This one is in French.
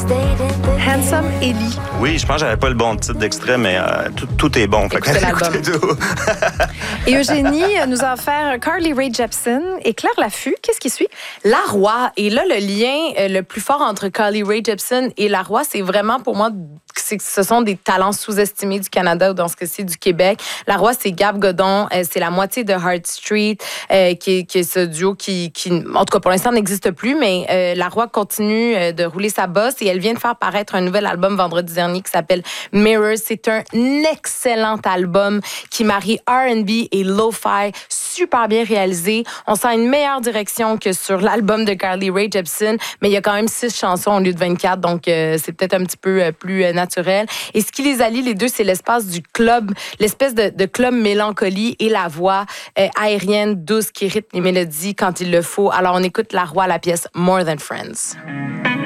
Handsome Ellie. Oui, je pense que j'avais pas le bon titre d'extrait, mais tout est bon. Fait que l'album. écoutez tout. Et Eugénie nous a offert Carly Rae Jepsen et Claire Laffut. Qu'est-ce qui suit? La Roy. Et là, le lien le plus fort entre Carly Rae Jepsen et La Roy, c'est vraiment pour moi que ce sont des talents sous-estimés du Canada ou dans ce cas-ci du Québec. La Roy, c'est Gab Godon, c'est la moitié de Heart Street, qui est ce duo qui, en tout cas pour l'instant, n'existe plus, mais La Roy continue de rouler sa bosse et elle vient de faire paraître un nouvel album vendredi dernier qui s'appelle Mirrors. C'est un excellent album qui marie R&B et lo-fi, super bien réalisé. On sent une meilleure direction que sur l'album de Carly Rae Jepsen, mais il y a quand même 6 chansons au lieu de 24, donc c'est peut-être un petit peu plus naturel. Et ce qui les allie, les deux, c'est l'espace du club, l'espèce de club mélancolie et la voix aérienne, douce, qui rythme les mélodies quand il le faut. Alors, on écoute La Roy, la pièce More Than Friends.